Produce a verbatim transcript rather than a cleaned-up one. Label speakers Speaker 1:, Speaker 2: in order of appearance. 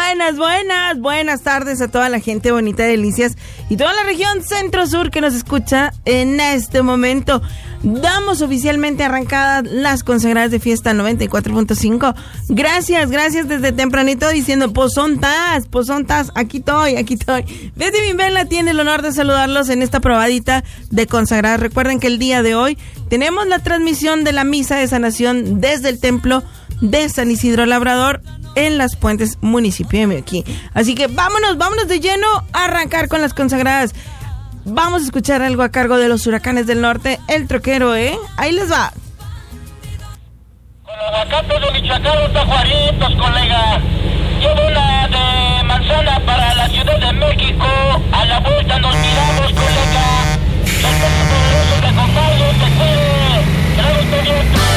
Speaker 1: buenas, buenas, buenas tardes a toda la gente bonita de Delicias y toda la región centro-sur que nos escucha en este momento. Damos oficialmente arrancadas las consagradas de fiesta noventa y cuatro punto cinco. Gracias, gracias desde tempranito diciendo, pozontas, pozontas, aquí estoy, aquí estoy. Desde mi vela tiene el honor de saludarlos en esta probadita de consagradas. Recuerden que el día de hoy tenemos la transmisión de la misa de sanación desde el templo de San Isidro Labrador en Las Puentes, municipio de Meoquí. Así que vámonos, vámonos de lleno a arrancar con las consagradas. Vamos a escuchar algo a cargo de los Huracanes del Norte, El Troquero, ¿eh? Ahí les va.
Speaker 2: Con aguacates de Michoacán, los tajuaritos, colega. Llevo una de manzana para la Ciudad de México. A la vuelta nos miramos, colega. Los poderosos de acompañan, te cuide. Trae experiencia.